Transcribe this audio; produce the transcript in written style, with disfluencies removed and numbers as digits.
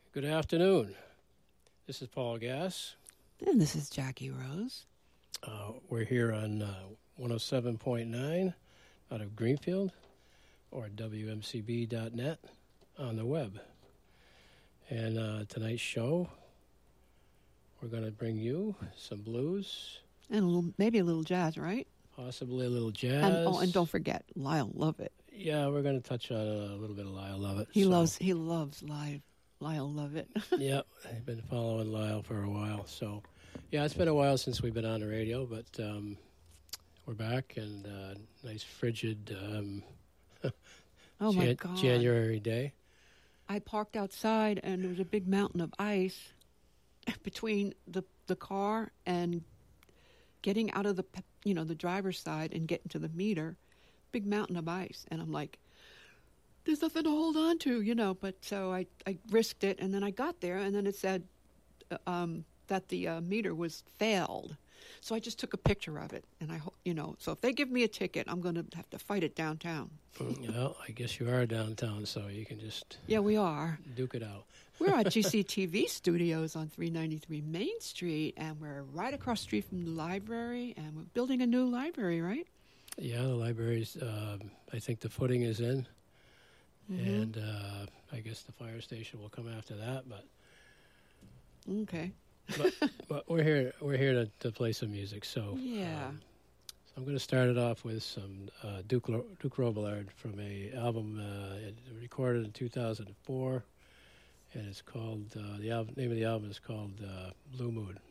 Good afternoon. This is Paul Gass. And this is Jackie Rose. We're here on 107.9 out of Greenfield or WMCB.net on the web. And tonight's show, we're going to bring you some blues. And maybe a little jazz, right? Possibly a little jazz. And don't forget, Lyle Lovett. Yeah, we're going to touch on a little bit of Lyle Lovett. He loves Lyle Lovett. Yep, I've been following Lyle for a while. So, yeah, it's been a while since we've been on the radio, but we're back, and nice frigid Oh, my God. January day. I parked outside, and there was a big mountain of ice between the car and getting out of the driver's side and getting to the meter. Big mountain of ice. And I'm like, there's nothing to hold on to, but so I risked it, and then I got there, and then it said that the meter was failed. So I just took a picture of it, and so if they give me a ticket, I'm going to have to fight it downtown. Well, I guess you are downtown, so you can just... Yeah, we are. Duke it out. We're at GCTV Studios on 393 Main Street, and we're right across the street from the library, and we're building a new library, right? Yeah, the library's, I think the footing is in, and I guess the fire station will come after that, but... Okay. but we're here to play some music, so... Yeah. So I'm going to start it off with some Duke Robillard from a album recorded in 2004, and it's called, the name of the album is called Blue Moon.